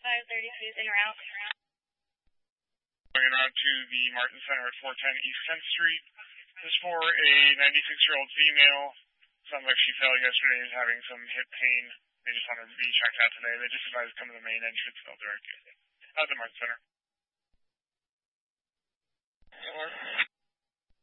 533 is in route. Going around to the Martin Center at 410 East 10th Street. This is for a 96-year-old female. Sounds like she fell yesterday and is having some hip pain. They just wanted to be checked out today. They just advised to come to the main entrance. They'll direct you. At the Martin Center.